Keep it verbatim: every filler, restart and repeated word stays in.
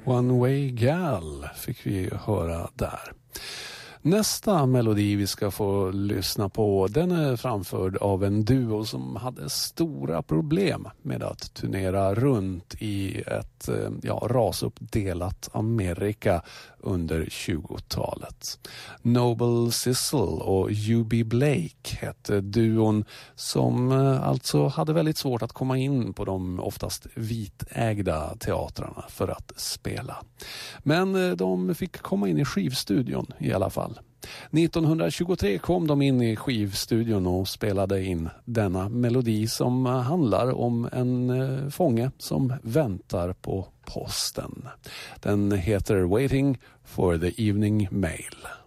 One Way Gal fick vi höra där. Nästa melodi vi ska få lyssna på, den är framförd av en duo som hade stora problem med att turnera runt i ett ja, rasuppdelat Amerika under tjugotalet. Noble Sissle och U B Blake hette duon som alltså hade väldigt svårt att komma in på de oftast vitägda teatrarna för att spela. Men de fick komma in i skivstudion i alla fall. nittonhundratjugotre kom de in i skivstudion och spelade in denna melodi som handlar om en fånge som väntar på posten. Den heter Waiting for the Evening Mail.